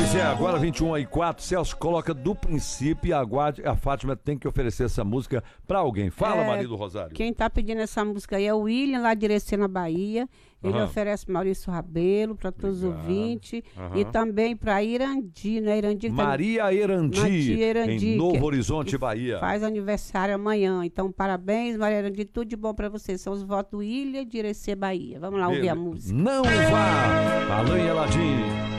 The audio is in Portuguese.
Pois é, agora 21h04, Celso coloca do princípio e aguarde, a Fátima tem que oferecer essa música pra alguém. Fala, marido Rosário. Quem tá pedindo essa música aí é o William, lá de Irecê, na Bahia. Ele oferece Maurício Rabelo para todos os ouvintes. E também para Irandi, né? Irandi, Maria Irandi, em Novo Horizonte, Bahia. Faz aniversário amanhã. Então, parabéns, Maria Irandi, tudo de bom para você. São os votos do William de Irecê, Bahia. Vamos lá ouvir a música. Não vá, Alain Eladim.